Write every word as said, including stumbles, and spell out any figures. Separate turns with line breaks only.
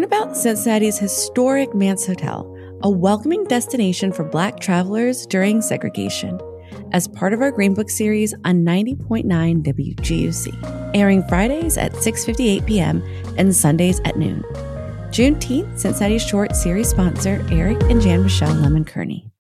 Learn about Cincinnati's historic Mance Hotel, a welcoming destination for Black travelers during segregation, as part of our Green Book series on ninety point nine W G U C, airing Fridays at six fifty-eight p.m. and Sundays at noon. Juneteenth, Cincinnati Short series sponsor Eric and Jan Michelle Lemon Kearney.